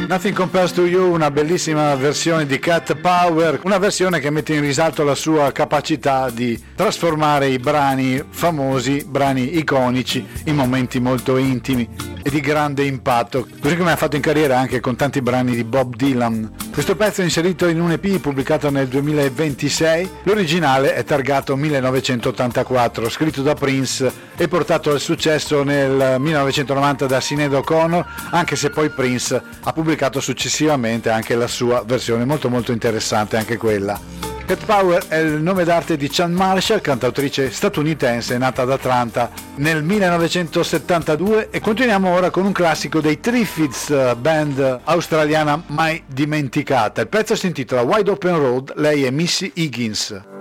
Nothing Compares to You, una bellissima versione di Cat Power, una versione che mette in risalto la sua capacità di trasformare i brani famosi, brani iconici, in momenti molto intimi e di grande impatto, così come ha fatto in carriera anche con tanti brani di Bob Dylan. Questo pezzo è inserito in un EP pubblicato nel 2026, l'originale è targato 1984, scritto da Prince e portato al successo nel 1990 da Sinéad O'Connor, anche se poi Prince ha pubblicato successivamente anche la sua versione, molto molto interessante anche quella. Cat Power è il nome d'arte di Chan Marshall, cantautrice statunitense nata ad Atlanta nel 1972, e continuiamo ora con un classico dei Triffids, band australiana mai dimenticata. Il pezzo si intitola Wide Open Road, lei è Missy Higgins.